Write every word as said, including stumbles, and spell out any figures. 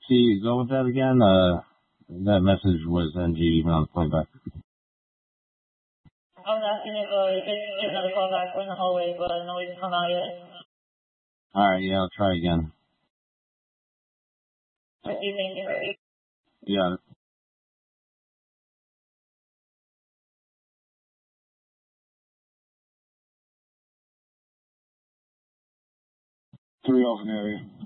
See, go with that again. Uh, that message was N G even on the playback. I was asking if uh, you could get another call back. We're in the hallway, but I know he didn't come out yet. Alright, yeah, I'll try again. What do you think? Yeah. Three off an area.